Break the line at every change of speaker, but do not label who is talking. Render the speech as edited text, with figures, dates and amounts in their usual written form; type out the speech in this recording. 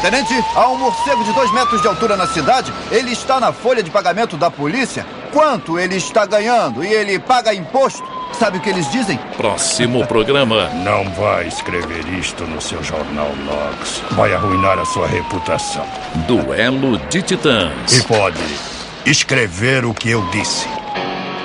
Tenente, há um morcego de 2 metros de altura na cidade. Ele está na folha de pagamento da polícia. Quanto ele está ganhando? E ele paga imposto. Sabe o que eles dizem?
Próximo programa.
Não vai escrever isto no seu jornal, Knox. Vai arruinar a sua reputação.
Duelo de Titãs.
E pode escrever o que eu disse.